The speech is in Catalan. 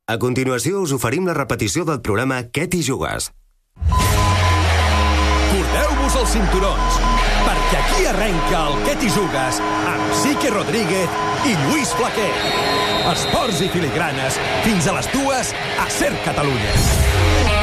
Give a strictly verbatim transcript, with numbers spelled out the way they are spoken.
A continuació us oferim la repetició del programa Què t'hi jugues? Cordeu-vos els cinturons, perquè aquí arrenca el Què t'hi jugues amb Sique Rodríguez i Lluís Flaquer. Esports i filigranes fins a les dues a Ser Catalunya.